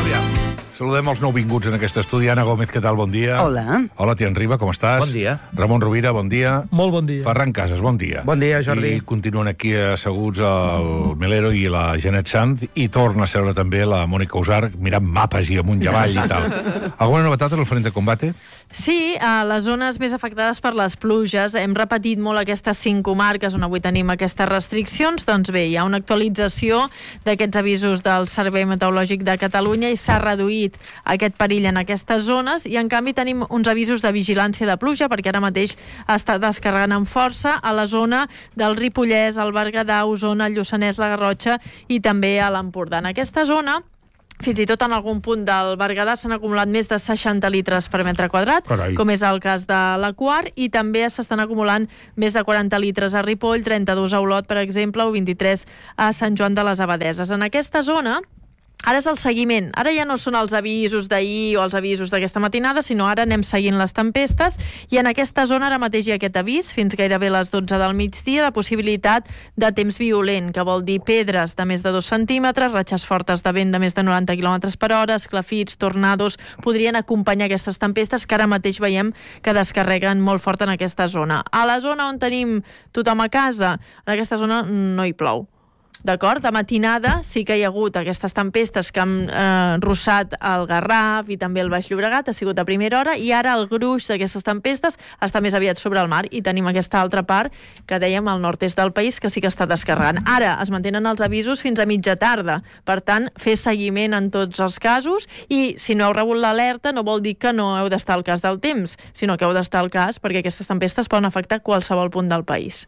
Saludem els nouvinguts en aquest estudi. Anna Gómez, què tal? Bon dia. Hola. Hola, Tian Riba, com estàs? Bon dia. Ramon Rovira, bon dia. Molt bon dia. Ferran Casas, bon dia. Bon dia, Jordi. I continuen aquí asseguts el Melero i la Janet Sanz, i torna a seure també la Mònica Usar, mirant mapes i amunt i avall i tal. Alguna novetat en el frente de combate? Sí, a les zones més afectades per les pluges hem repetit molt aquestes 5 comarques on avui tenim aquestes restriccions. Doncs bé, hi ha una actualització d'aquests avisos del Servei Meteorològic de Catalunya i s'ha reduït aquest perill en aquestes zones, i en canvi tenim uns avisos de vigilància de pluja perquè ara mateix està descarregant amb força a la zona del Ripollès, el Berguedà, Osona, el Lluçanès, la Garrotxa i també a l'Empordà. En aquesta zona, fins i tot en algun punt del Berguedà, s'han acumulat més de 60 litres per metre quadrat, Carai. com és el cas de la Quar, i també s'estan acumulant més de 40 litres a Ripoll, 32 a Olot, per exemple, o 23 a Sant Joan de les Abadeses. En aquesta zona, ara és el seguiment. Ara ja no són els avisos d'ahir o els avisos d'aquesta matinada, sinó ara anem seguint les tempestes, i en aquesta zona ara mateix hi ha aquest avís, fins gairebé a les 12 del migdia, de possibilitat de temps violent, que vol dir pedres de més de 2 centímetres, ratxes fortes de vent de més de 90 km per hora, esclafits, tornados, podrien acompanyar aquestes tempestes que ara mateix veiem que descarreguen molt fort en aquesta zona. A la zona on tenim tothom a casa, en aquesta zona no hi plou. D'acord? De matinada sí que hi ha hagut aquestes tempestes que han rossat el Garraf i també el Baix Llobregat, ha sigut a primera hora, i ara el gruix d'aquestes tempestes està més aviat sobre el mar, i tenim aquesta altra part que dèiem al nord-est del país que sí que està descarregant. Ara es mantenen els avisos fins a mitja tarda, per tant, fer seguiment en tots els casos, i si no heu rebut l'alerta no vol dir que no heu d'estar al cas del temps, sinó que heu d'estar al cas perquè aquestes tempestes poden afectar qualsevol punt del país.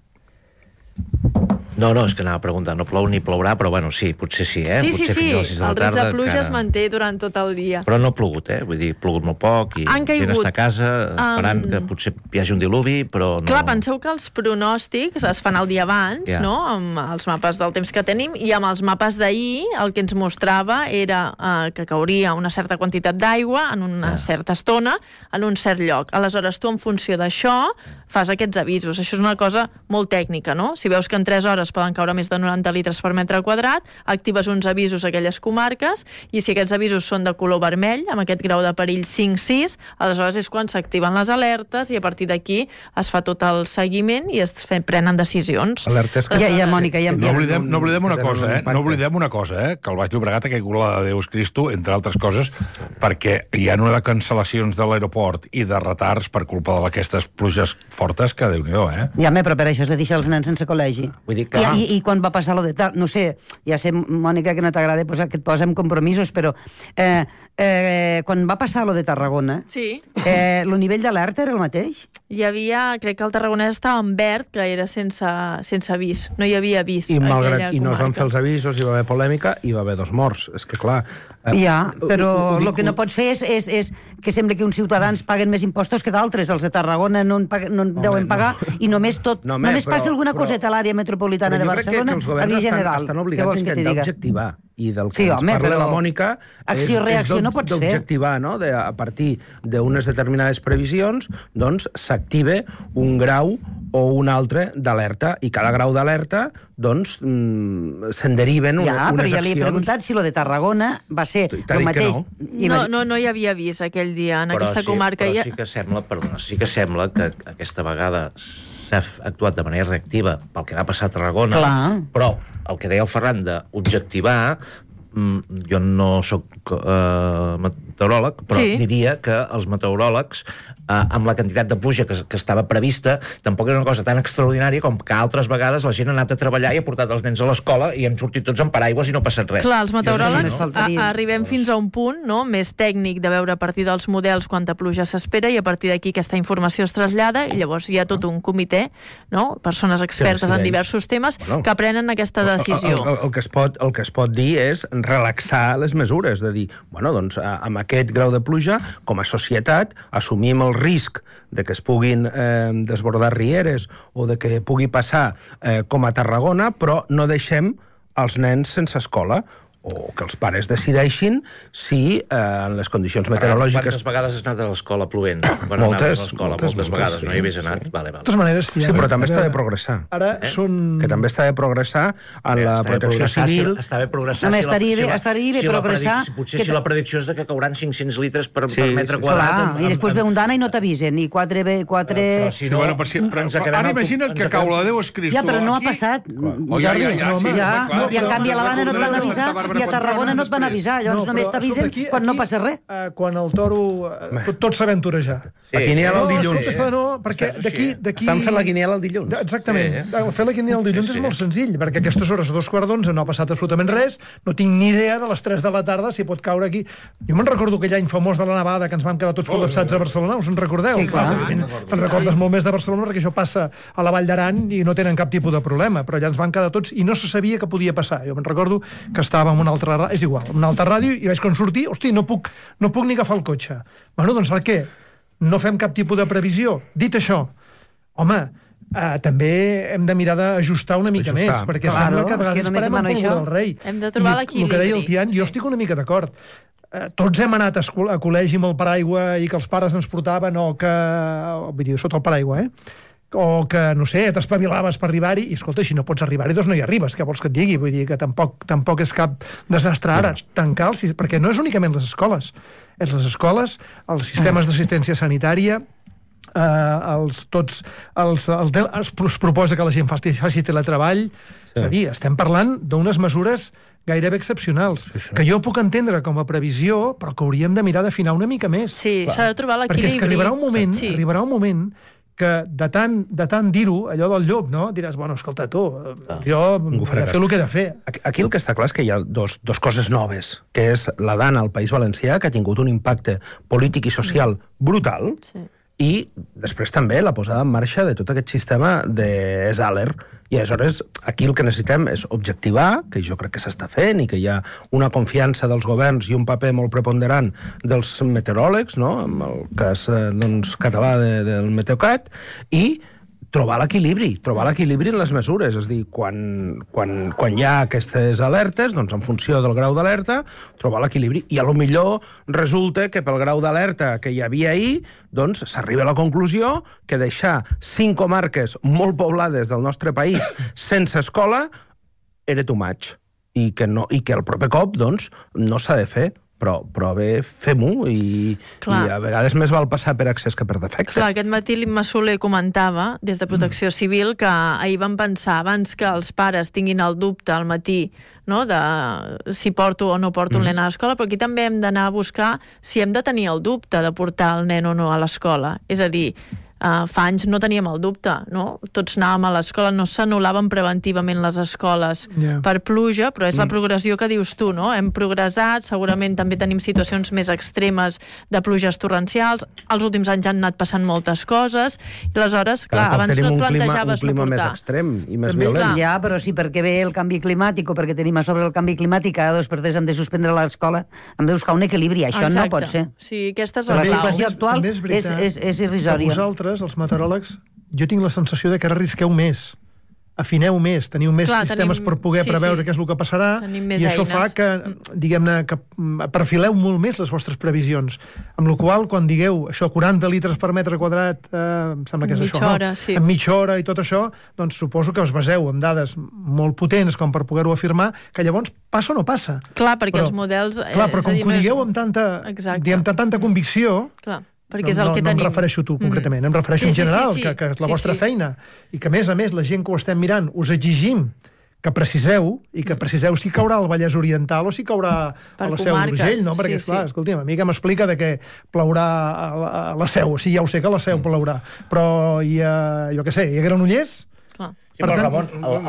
No, és que anava a preguntar, no plou ni plourà, però bueno, sí, potser sí, Sí, potser fins a les 6 de la el risc tarda. de pluja es manté durant tot el dia. Però no ha plogut, Vull dir, ha plogut molt poc, i Han caigut. gent està a casa esperant que potser hi hagi un diluvi, però no... Clar, penseu que els pronòstics es fan el dia abans, Ja. no?, amb els mapes del temps que tenim, i amb els mapes d'ahir el que ens mostrava era que cauria una certa quantitat d'aigua en una certa estona, en un cert lloc. Aleshores, tu, en funció d'això, fas aquests avisos. Això és una cosa molt tècnica, no? Si veus que en 3 hores poden caure més de 90 litres per metre quadrat, actives uns avisos a aquelles comarques, i si aquests avisos són de color vermell, amb aquest grau de perill 5-6, aleshores és quan s'activen les alertes, i a partir d'aquí es fa tot el seguiment i es prenen decisions. Alertes que... Ja, Mònica, ja... No oblidem una tenen cosa, un impacte. No oblidem una cosa, que el Baix Llobregat ha caigut la de Déus Cristo, entre altres coses, perquè hi ha una de cancel·lacions de l'aeroport i de retards per culpa d'aquestes pluges fortes que Déu-n'hi-do, Ja, però per això és de deixar els nens sense col·legi. Vull dir que... I quan va passar lo de tal, no sé, ja sé, Mònica, que no t'agrada que et posem compromisos, però quan va passar lo de Tarragona, Sí. el nivell d'alerta era el mateix? Hi havia, crec que el Tarragonès estava en verd, que era sense avís. No hi havia avís. I, a malgrat, aquella i no es van comarca. fer els avisos, hi va haver polèmica, i va haver 2 morts. És que, clar... Ja, però ho dic- el que no pots fer és que sembla que uns ciutadans paguen més impostos que d'altres. Els de Tarragona no en deuen pagar, i només només passa alguna coseta a l'àrea metropolitana de Barcelona, a via general. Estan Què obligats vols a que t'hi intentar diga? objectivar. I del que Sí, ens home, parla però la Mònica acció-reacció no pots fer. d'objectivar, no? A partir d'unes determinades previsions, doncs s'active un grau o un altre d'alerta, i cada grau d'alerta doncs se'n deriven unes accions. Però ja li he preguntat si lo de Tarragona va ser I t'ha el dit que mateix. no. No hi havia avís aquell dia en aquesta comarca. Però sí que sembla que aquesta vegada s'ha actuat de manera reactiva pel que va passar a Tarragona. Clar. Però el que deia el Ferran d'objectivar, jo no sóc meteoròleg, però Sí. diria que els meteoròlegs, amb la quantitat de pluja que estava prevista, tampoc és una cosa tan extraordinària com que altres vegades la gent ha anat a treballar i ha portat els nens a l'escola i hem sortit tots amb paraigües i no ha passat res. Clar, els meteoròlegs Només faltaria. arribem fins a un punt, no?, més tècnic, de veure a partir dels models quanta pluja s'espera, i a partir d'aquí aquesta informació es trasllada, i llavors hi ha tot un comitè, no?, persones expertes en decideix. diversos temes, Bueno. que prenen aquesta decisió. El que es pot dir és relaxar les mesures, de dir, bueno, doncs, amb aquest grau de pluja, com a societat, assumim el risc de que es puguin desbordar rieres o de que pugui passar com a Tarragona, però no deixem els nens sense escola, o que els pares decideixin si en les condicions meteorològiques... Quantes vegades has anat a l'escola plovent? Moltes vegades, no hi havies anat? Vale. De totes maneres... Sí, però també està bé progressar. Ara són... Que també està bé progressar en la protecció civil... Està bé progressar... Estaria bé progressar... Potser si la predicció és que cauran 500 litres per metre quadrat... I després ve un dana i no t'avisen, i 4... Però si no... Ara imagina't que cau la Déu Cristo... Ja, però no ha passat. I en canvi a l'Havana no et van avisar i a Tarragona no et van avisar. Llavors només t'avisen quan no passa res. Quan el toro... Tots sabem torejar. La quiniela el dilluns. No, perquè d'aquí... Estan fent la quiniela el dilluns. Exactament. Fer la quiniela el dilluns és molt senzill, perquè a aquestes hores, a 2:15, no ha passat absolutament res, no tinc ni idea de les 3 de la tarda si pot caure aquí. Jo me'n recordo aquell any famós de la nevada que ens vam quedar tots col·lapsats a Barcelona, us en recordeu? Sí, clar. Te'n recordes molt més de Barcelona perquè això passa a la Vall d'Aran i no tenen cap tipus de problema, però allà ens van quedar tots i no se sabia que podia passar. Jo me'n recordo que estava en una altra ràdio, és igual, en una altra ràdio, i vaig quan sortir, hosti, no puc ni agafar el cotxe. Bueno, doncs per què? No fem cap tipus de previsió. Dit això, home, també hem de mirar d'ajustar una mica més, perquè sembla que a vegades parem amb pólvora del rei. Hem de trobar l'equilibri. El que deia el Tian, jo estic una mica d'acord. Tots hem anat a col·legi amb el paraigua i que els pares ens portaven o que... Vull dir, sota el paraigua, o que, no sé, t'espavilaves per arribar-hi i, escolta, si no pots arribar-hi, doncs no hi arribes, què vols que et digui? Vull dir que tampoc és cap desastre ara tancar perquè no és únicament les escoles, és les escoles, els sistemes d'assistència sanitària, es proposa que la gent faci teletreball, és a dir, estem parlant d'unes mesures gairebé excepcionals, que jo puc entendre com a previsió, però que hauríem de mirar d'afinar una mica més. Sí, s'ha de trobar l'equilibri. Perquè és que arribarà un moment que de tant dir-ho, allò del llop, no? Diràs, bueno, escolta, tu, jo he de fer el que he de fer. Aquí el que està clar és que hi ha dos coses noves, que és la Dana al País Valencià, que ha tingut un impacte polític i social brutal, i després també la posada en marxa de tot aquest sistema d'Esaler. I aleshores aquí el que necessitem és objectivar, que jo crec que s'està fent i que hi ha una confiança dels governs i un paper molt preponderant dels meteoròlegs, no? En el cas català del Meteocat, i trobar l'equilibri en les mesures, és a dir, quan hi ha aquestes alertes, doncs en funció del grau d'alerta, trobar l'equilibri, i a lo millor resulta que pel grau d'alerta que hi havia ahir, doncs s'arriba a la conclusió que deixar 5 comarques molt poblades del nostre país sense escola era too much, i que el proper cop, doncs, no s'ha de fer. Però bé, fem-ho i a vegades més val passar per accés que per defecte. Clar, aquest matí l'Imma Soler comentava des de Protecció Civil que ahir van pensar, abans que els pares tinguin el dubte al matí, no?, de si porto o no porto el nen a l'escola, però aquí també hem d'anar a buscar si hem de tenir el dubte de portar el nen o no a l'escola. És a dir, fa anys no teníem el dubte, no? Tots anàvem a l'escola, no s'anul·laven preventivament les escoles per pluja, però és la progressió que dius tu, no? Hem progressat, segurament també tenim situacions més extremes de pluges torrencials, els últims anys han anat passant moltes coses, i aleshores, clar, abans no et plantejaves un clima més extrem i més violent. Ja, però sí, perquè ve el canvi climàtic o perquè tenim a sobre el canvi climàtic, cada 2 per 3 hem de suspendre l'escola, hem de buscar un equilibri, això no pot ser. Sí, aquesta és la situació actual és irrisòria. Els meteoròlegs, jo tinc la sensació de que ara risqueu més, afineu més, teniu més sistemes per poder preveure què és el que passarà, i això fa que, diguem-ne, que perfileu molt més les vostres previsions. Amb la qual, quan digueu això, 40 litres per metre quadrat, em sembla que és això, en mitja hora i tot això, doncs suposo que us baseu en dades molt potents com per poder-ho afirmar, que llavors passa o no passa. Clar, perquè els models... Clar, però com que ho digueu amb tanta convicció... Clar. Perquè és el que tenim. No em refereixo a tu, concretament, em refereixo en general, que és la vostra feina, i que, a més, la gent que ho estem mirant, us exigim que preciseu, i que preciseu si caurà al Vallès Oriental o si caurà a la Seu d'Urgell, no? Perquè, esclar, escolti'm, a mi que m'explica de que plourà a la Seu, sí, ja ho sé que a la Seu plourà, però jo què sé, i a Granollers... Sí, però Ramon,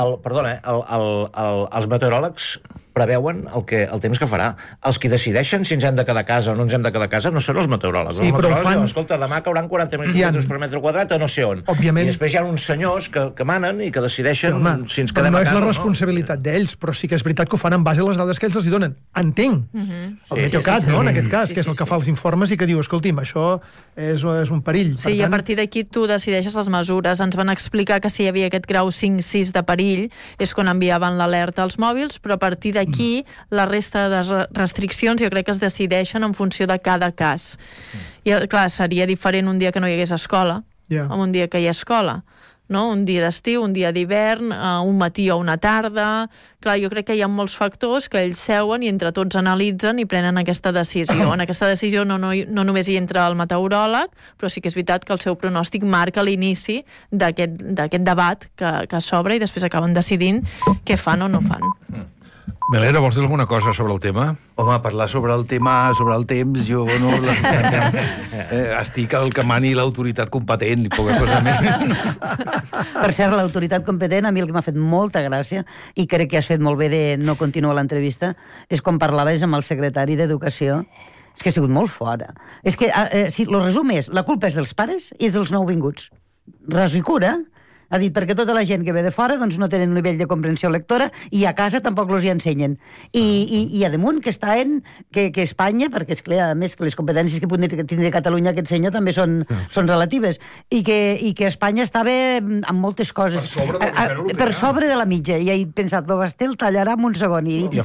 els meteoròlegs preveuen el temps que farà. Els que decideixen si ens hem de quedar a casa o no ens hem de quedar a casa no són els meteoròlegs. Sí, però diuen, escolta, demà cauran 40 litres per metre quadrat a no sé on. Òbviament. I després hi ha uns senyors que manen i que decideixen si ens quedem a casa o no. No és la responsabilitat d'ells, però sí que és veritat que ho fan en base a les dades que ells els hi donen. Entenc. El Meteocat, no?, en aquest cas, que és el que fa els informes i que diu, escolti'm, això és un perill. Sí, i a partir d'aquí tu decideixes les mesures. Ens van explicar que si hi havia aquest grau 5-6 de perill, és quan enviaven l'alerta als mòbils, però a partir d'aquí la resta de restriccions jo crec que es decideixen en funció de cada cas. I clar, seria diferent un dia que no hi hagués escola, amb un dia que hi ha escola. No? Un dia d'estiu, un dia d'hivern, un matí o una tarda. Clar, jo crec que hi ha molts factors que ells seuen i entre tots analitzen i prenen aquesta decisió. En aquesta decisió no només hi entra el meteoròleg, però sí que és veritat que el seu pronòstic marca l'inici d'aquest debat que s'obre i després acaben decidint què fan o no fan. Melero, vols dir alguna cosa sobre el tema? Home, parlar sobre el tema, sobre el temps, jo no... estic al que mani l'autoritat competent i poca cosa més. Per cert, l'autoritat competent, a mi el que m'ha fet molta gràcia, i crec que has fet molt bé de no continuar l'entrevista, és quan parlaves amb el secretari d'Educació. És que ha sigut molt fora. És que, si el resum és, la culpa és dels pares i dels nouvinguts. Ras i cura. Ha dit, perquè tota la gent que ve de fora doncs no tenen un nivell de comprensió lectora i a casa tampoc els hi ensenyen. I a damunt que Espanya, perquè és clar, a més que les competències que pugui tindre Catalunya aquest senyor també són relatives, i que Espanya estava amb moltes coses per sobre de la mitja, i he pensat, lo Basté el tallarà en un segon, i